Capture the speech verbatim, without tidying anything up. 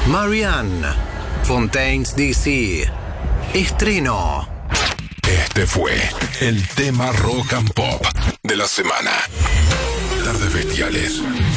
Marianne, Fontaines D C. Estreno. Este fue el tema rock and pop de la semana. Tardes Bestiales.